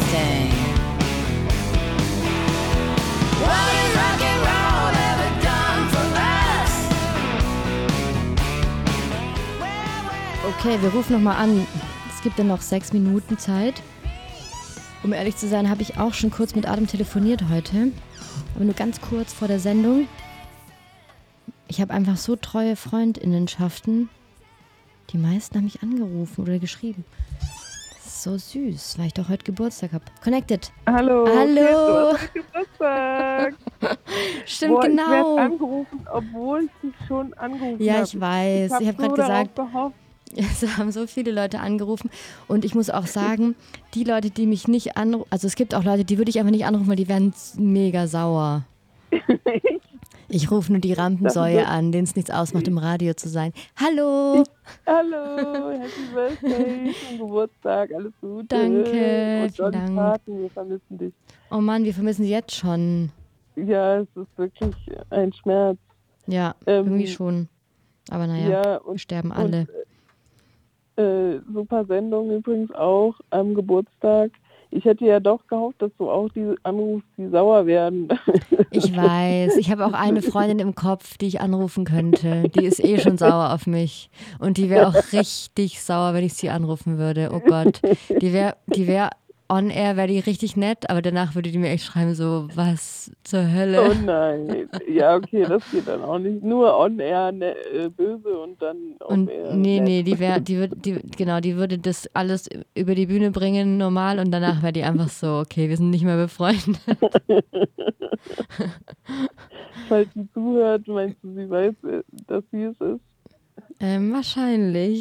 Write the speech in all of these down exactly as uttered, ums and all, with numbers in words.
Mustang. What has rock and roll ever done for us? Okay, wir rufen nochmal an. Es gibt dann noch sechs Minuten Zeit. Um ehrlich zu sein, habe ich auch schon kurz mit Adam telefoniert heute. Aber nur ganz kurz vor der Sendung. Ich habe einfach so treue Freundinnenschaften. Die meisten haben mich angerufen oder geschrieben. Das ist so süß, weil ich doch heute Geburtstag habe. Connected. Hallo. Hallo. Okay, du hast Geburtstag. Stimmt, Boah, genau. Ich werde angerufen, obwohl ich dich schon angerufen habe. Ja, ich weiß. Ich Ich habe habe so gerade darauf gesagt, gehofft. es haben so viele Leute angerufen. Und ich muss auch sagen, die Leute, die mich nicht anrufen, also es gibt auch Leute, die würde ich einfach nicht anrufen, weil die werden mega sauer. Ich rufe nur die Rampensäue an, denen es nichts ausmacht, im Radio zu sein. Hallo! Hallo, Happy Birthday zum Geburtstag, alles Gute. Danke, Und vielen Dolly Dank. Parton, wir vermissen dich. Oh Mann, wir vermissen sie jetzt schon. Ja, es ist wirklich ein Schmerz. Ja, Ähm, irgendwie schon. Aber naja, ja, wir und, sterben alle. Und, äh, super Sendung übrigens auch am Geburtstag. Ich hätte ja doch gehofft, dass du auch die anrufst, die sauer werden. Ich weiß. Ich habe auch eine Freundin im Kopf, die ich anrufen könnte. Die ist eh schon sauer auf mich. Und die wäre auch richtig sauer, wenn ich sie anrufen würde. Oh Gott. Die wäre die wär on air, wäre die richtig nett, aber danach würde die mir echt schreiben, so, was zur Hölle. Oh nein. Ja, okay, das geht dann auch nicht. Nur on air ne, äh, böse und dann off Und air. nee, nett. nee, die wäre, die würde, die, genau, die würde das alles über die Bühne bringen, normal, und danach wäre die einfach so, okay, wir sind nicht mehr befreundet. Falls sie zuhört, meinst du, sie weiß, äh, dass sie es ist? Ähm, wahrscheinlich.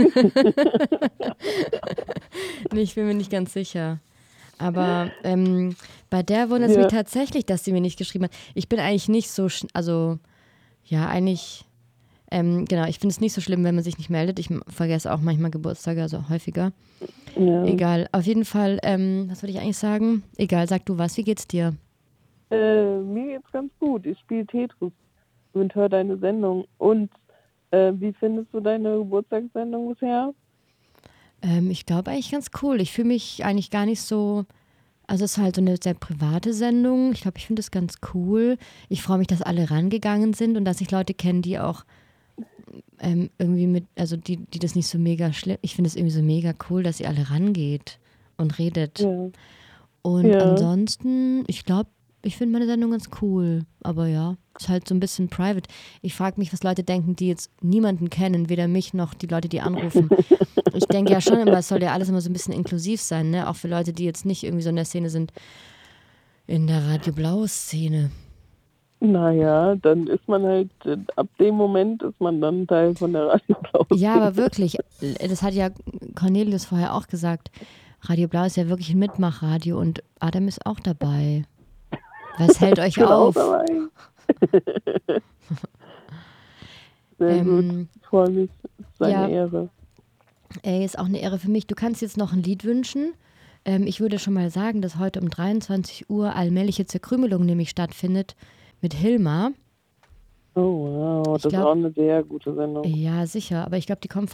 Nee, ich bin mir nicht ganz sicher. Aber ähm, bei der wundert es Ja. mich tatsächlich, dass sie mir nicht geschrieben hat. Ich bin eigentlich nicht so, sch- also, ja, eigentlich, ähm, genau, ich finde es nicht so schlimm, wenn man sich nicht meldet. Ich m- vergesse auch manchmal Geburtstage, also häufiger. Ja. Egal, auf jeden Fall, ähm, was würde ich eigentlich sagen? Egal, sag du was, wie geht's dir? Äh, mir geht's ganz gut. Ich spiele Tetris und höre deine Sendung. Und äh, wie findest du deine Geburtstagssendung bisher? Ähm, ich glaube eigentlich ganz cool. Ich fühle mich eigentlich gar nicht so, also es ist halt so eine sehr private Sendung. Ich glaube, ich finde es ganz cool. Ich freue mich, dass alle rangegangen sind und dass ich Leute kenne, die auch ähm, irgendwie mit, also die, die das nicht so mega schlimm, ich finde es irgendwie so mega cool, dass ihr alle rangeht und redet. Ja. Und Ja. ansonsten, ich glaube, ich finde meine Sendung ganz cool. Aber ja, ist halt so ein bisschen private. Ich frage mich, was Leute denken, die jetzt niemanden kennen, weder mich noch die Leute, die anrufen. Ich denke ja schon immer, es soll ja alles immer so ein bisschen inklusiv sein, ne? Auch für Leute, die jetzt nicht irgendwie so in der Szene sind, in der Radio Blau-Szene. Naja, dann ist man halt, äh, ab dem Moment ist man dann Teil von der Radio Blau. Ja, aber wirklich, das hat ja Cornelius vorher auch gesagt, Radio Blau ist ja wirklich ein Mitmachradio und Adam ist auch dabei. Was hält euch Ich bin auch auf? dabei. Sehr Ähm, gut. Ich freue mich. Es ist eine ja. Ehre. Ey, ist auch eine Ehre für mich. Du kannst jetzt noch ein Lied wünschen. Ähm, ich würde schon mal sagen, dass heute um dreiundzwanzig Uhr allmähliche Zerkrümelung nämlich stattfindet mit Hilma. Oh wow, Ich das glaub- ist auch eine sehr gute Sendung. Ja, sicher. Aber ich glaube, die kommt